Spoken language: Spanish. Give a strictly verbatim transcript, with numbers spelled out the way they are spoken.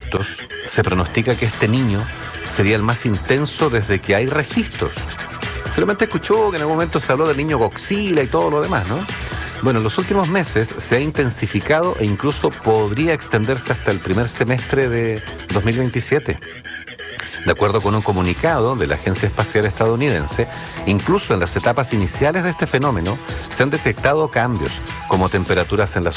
expertos, se pronostica que este niño sería el más intenso desde que hay registros. Solamente escuchó que en algún momento se habló del niño Godzilla y todo lo demás, ¿no? Bueno, en los últimos meses se ha intensificado e incluso podría extenderse hasta el primer semestre de dos mil veintisiete. De acuerdo con un comunicado de la Agencia Espacial Estadounidense, incluso en las etapas iniciales de este fenómeno se han detectado cambios, como temperaturas en la